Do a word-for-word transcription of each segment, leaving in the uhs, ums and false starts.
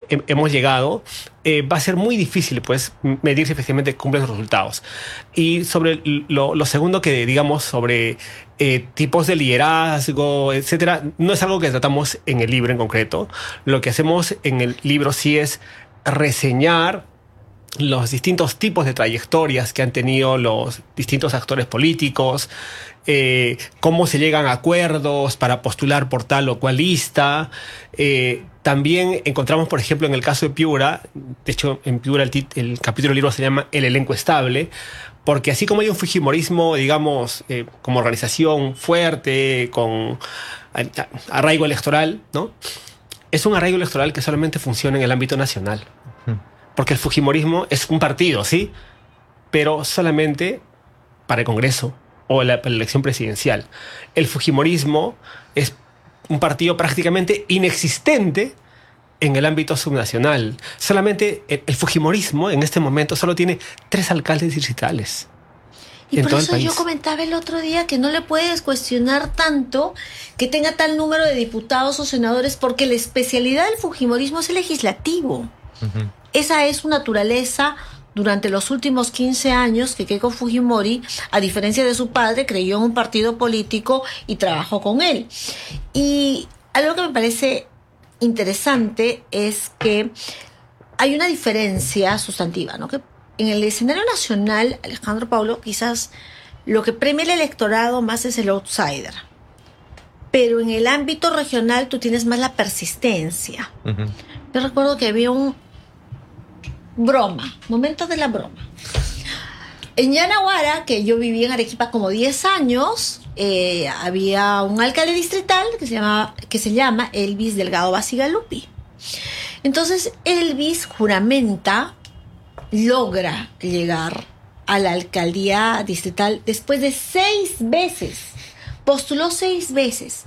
he, hemos llegado, eh, va a ser muy difícil pues medir si efectivamente cumplen los resultados. Y sobre lo, lo segundo que digamos sobre eh, tipos de liderazgo, etcétera, no es algo que tratamos en el libro en concreto. Lo que hacemos en el libro sí es reseñar los distintos tipos de trayectorias que han tenido los distintos actores políticos, eh, cómo se llegan a acuerdos para postular por tal o cual lista. Eh, también encontramos, por ejemplo, en el caso de Piura, de hecho en Piura el, el capítulo del libro se llama El elenco estable, porque así como hay un fujimorismo, digamos, eh, como organización fuerte, con arraigo electoral, ¿no? Es un arraigo electoral que solamente funciona en el ámbito nacional. Porque el fujimorismo es un partido, ¿sí? Pero solamente para el Congreso o la, para la elección presidencial. El fujimorismo es un partido prácticamente inexistente en el ámbito subnacional. Solamente el, el fujimorismo en este momento solo tiene tres alcaldes distritales. Y por eso yo comentaba el otro día que no le puedes cuestionar tanto que tenga tal número de diputados o senadores, porque la especialidad del fujimorismo es el legislativo. Uh-huh. Esa es su naturaleza. Durante los últimos quince años que Keiko Fujimori, a diferencia de su padre, creyó en un partido político y trabajó con él. Y algo que me parece interesante es que hay una diferencia sustantiva, ¿no? Que en el escenario nacional, Alejandro Paulo, quizás lo que premia el electorado más es el outsider. Pero en el ámbito regional tú tienes más la persistencia. Uh-huh. Yo recuerdo que había un broma, momento de la broma. En Yanaguara, que yo viví en Arequipa como diez años, eh, había un alcalde distrital que se llama, que se llama Elvis Delgado Basigalupi. Entonces Elvis juramenta, logra llegar a la alcaldía distrital después de seis veces. Postuló seis veces.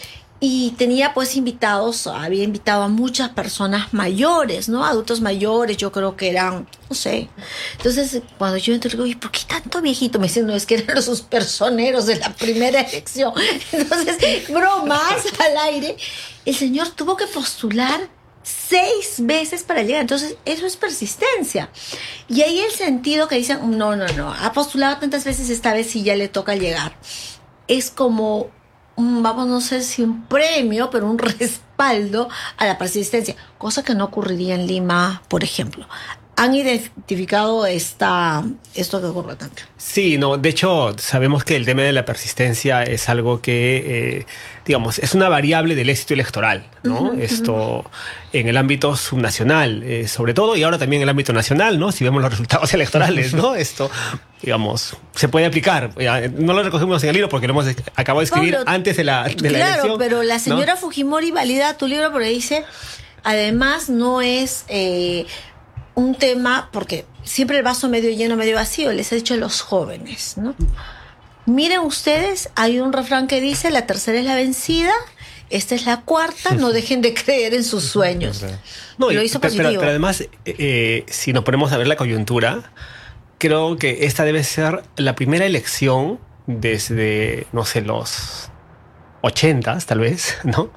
Y tenía pues invitados, había invitado a muchas personas mayores, ¿no? Adultos mayores, yo creo que eran, no sé. Entonces, cuando yo entro, digo, ¿y por qué tanto viejito? Me dicen, no, es que eran los personeros de la primera elección. Entonces, bromas al aire. El señor tuvo que postular seis veces para llegar. Entonces, eso es persistencia. Y ahí el sentido que dicen, no, no, no, ha postulado tantas veces, esta vez sí ya le toca llegar. Es como un, vamos, no sé si un premio, pero un respaldo a la persistencia, cosa que no ocurriría en Lima, por ejemplo. ¿Han identificado esta, esto que ocurre tanto? Sí, no, de hecho sabemos que el tema de la persistencia es algo que, eh, digamos, es una variable del éxito electoral, ¿no? Uh-huh, Esto uh-huh. en el ámbito subnacional, eh, sobre todo, y ahora también en el ámbito nacional, ¿no? Si vemos los resultados electorales, ¿no? Esto, digamos, se puede aplicar. No lo recogemos en el libro porque lo hemos acabado de escribir Pablo, antes de la, de claro, la elección. Claro, pero la señora ¿no? Fujimori valida tu libro porque dice, además no es Eh, un tema, porque siempre el vaso medio lleno, medio vacío, les he dicho a los jóvenes, ¿no? Miren ustedes, hay un refrán que dice, la tercera es la vencida, esta es la cuarta, no dejen de creer en sus sueños. No, lo hizo positivo. Pero, pero además, eh, si nos ponemos a ver la coyuntura, creo que esta debe ser la primera elección desde, no sé, los ochentas, tal vez, ¿no?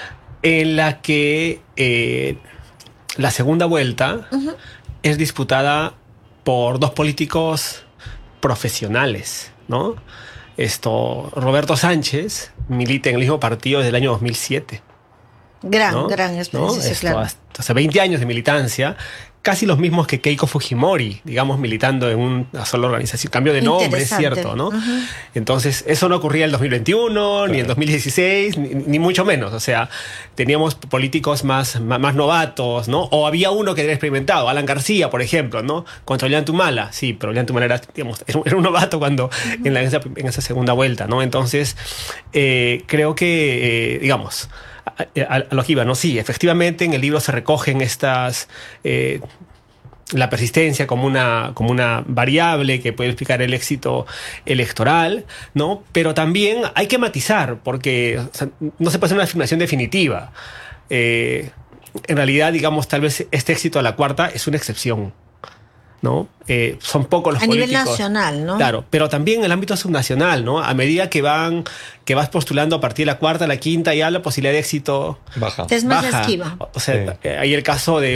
En la que Eh, la segunda vuelta uh-huh. es disputada por dos políticos profesionales, ¿no? Esto, Roberto Sánchez milita en el mismo partido desde el año dos mil siete. Gran, ¿no? gran experiencia, ¿no? sí, Esto, claro. hasta, hace veinte años de militancia, casi los mismos que Keiko Fujimori, digamos, militando en una sola organización. Cambio de nombre, es cierto, ¿no? Uh-huh. Entonces, eso no ocurría en el dos mil veintiuno, claro. ni en el dos mil dieciséis, ni, ni mucho menos. O sea, teníamos políticos más, más, más novatos, ¿no? O había uno que era experimentado, Alan García, por ejemplo, ¿no? Contra Ollanta-Humala. Sí, pero Ollanta-Humala era, digamos, era un novato cuando uh-huh. en, la, en, esa, en esa segunda vuelta, ¿no? Entonces, eh, creo que, eh, digamos, A, a, a lo que iba, ¿no? Sí, efectivamente en el libro se recogen estas, eh, la persistencia como una, como una variable que puede explicar el éxito electoral, ¿no? Pero también hay que matizar, porque o sea, no se puede hacer una afirmación definitiva. Eh, en realidad, digamos, tal vez este éxito a la cuarta es una excepción, ¿no? Eh, son pocos los a políticos. A nivel nacional, ¿no? Claro, pero también en el ámbito subnacional, ¿no? A medida que van, que vas postulando a partir de la cuarta, la quinta, ya la posibilidad de éxito baja. Es más baja. esquiva. O sea, sí. Hay el caso de